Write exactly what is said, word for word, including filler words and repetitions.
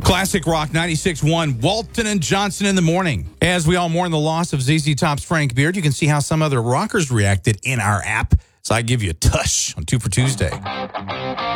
Classic Rock ninety-six point one, Walton and Johnson in the morning. As we all mourn the loss of Z Z Top's Frank Beard, you can see how some other rockers reacted in our app. So I give you a tush on Two for Tuesday.